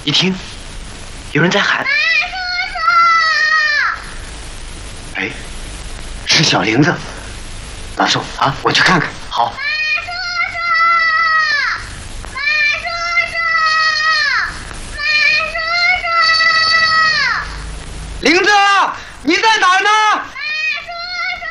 一听有人在喊：“ 马叔叔！” 哎，是小玲子。大寿啊，我去看看。 好。 马叔叔！ 玲子，你在哪儿呢？